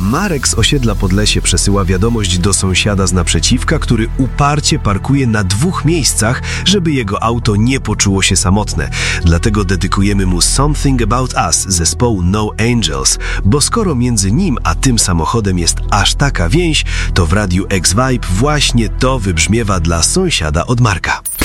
Marek z osiedla Podlesie przesyła wiadomość do sąsiada z naprzeciwka, który uparcie parkuje na 2 miejscach, żeby jego auto nie poczuło się samotne. Dlatego dedykujemy mu Something About Us zespołu No Angels, bo skoro między nim a tym samochodem jest aż taka więź, to w radiu X-Vibe właśnie to wybrzmiewa dla sąsiada od Marka.